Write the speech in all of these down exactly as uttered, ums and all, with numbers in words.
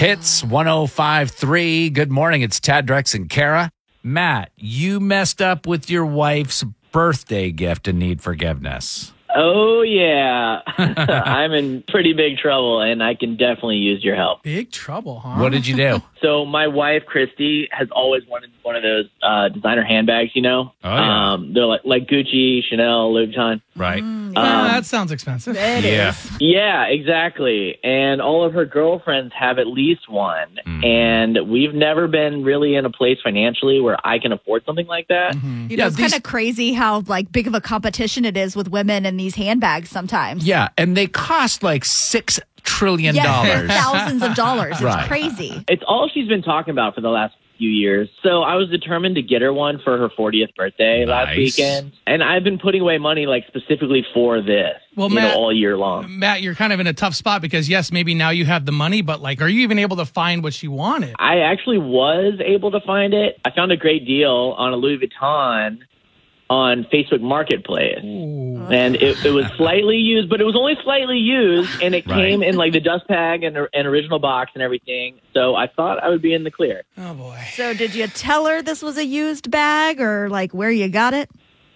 Hits one oh five point three. Good morning. It's Tad, Drex, and Kara. Matt, you messed up with your wife's birthday gift and need forgiveness. Oh, yeah. I'm in pretty big trouble, and I can definitely use your help. Big trouble, huh? What did you do? So my wife, Christy, has always wanted one of those uh, designer handbags, you know? Oh, yeah. Um, they're like, like Gucci, Chanel, Louis Vuitton. Right. Mm, yeah, Um, that sounds expensive. It Yeah. is. Yeah, exactly. And all of her girlfriends have at least one. Mm. And we've never been really in a place financially where I can afford something like that. Mm-hmm. You Yeah, know, it's these- kind of crazy how like big of a competition it is with women in these handbags sometimes. Yeah, and they cost like six trillion Yes, dollars. thousands of dollars. It's Right. crazy. It's all she's been talking about for the last few years. So I was determined to get her one for her fortieth birthday last Nice. weekend. And I've been putting away money like specifically for this, Well, you Matt- know, all year long. Matt, you're kind of in a tough spot because, yes, maybe now you have the money, but like, are you even able to find what she wanted? I actually was able to find it. I found a great deal on a Louis Vuitton on Facebook Marketplace. Ooh. And it, it was slightly used, but it was only slightly used, and it Right. came in like the dust bag and an original box and everything. So I thought I would be in the clear. Oh, boy. So did you tell her this was a used bag or like where you got it?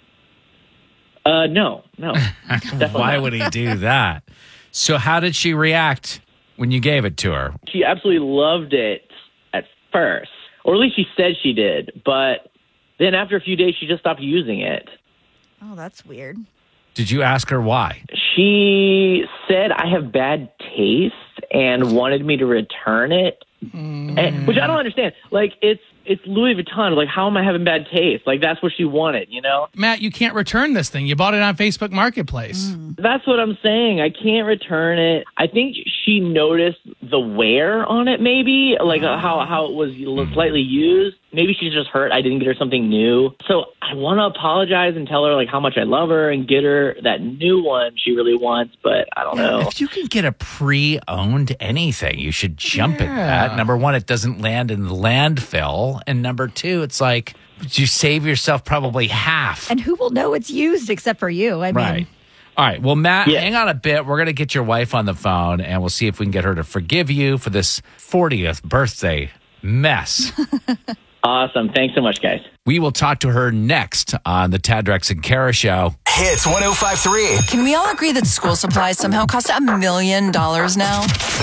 Uh, no, no. Definitely Why not. would he do that? So how did she react when you gave it to her? She absolutely loved it at first, or at least she said she did. But then after a few days, she just stopped using it. Oh, that's weird. Did you ask her why? She said I have bad taste and wanted me to return it, and, which I don't understand. Like, it's it's Louis Vuitton. Like, how am I having bad taste? Like, that's what she wanted, you know? Matt, you can't return this thing. You bought it on Facebook Marketplace. That's what I'm saying. I can't return it. I think she noticed the wear on it, maybe, like uh, how, how it was slightly used. Maybe she's just hurt I didn't get her something new. So I want to apologize and tell her, like, how much I love her and get her that new one she really wants, but I don't know. If you can get a pre-owned anything, you should jump at Yeah. that. Number one, it doesn't land in the landfill. And number two, it's like you save yourself probably half. And who will know it's used except for you? I mean, Right. All right. Well, Matt, Yeah. hang on a bit. We're going to get your wife on the phone, and we'll see if we can get her to forgive you for this fortieth birthday mess. Awesome. Thanks so much, guys. We will talk to her next on the Tad, Drex, and Kara Show. Hits one oh five point three. Can we all agree that school supplies somehow cost a million dollars now?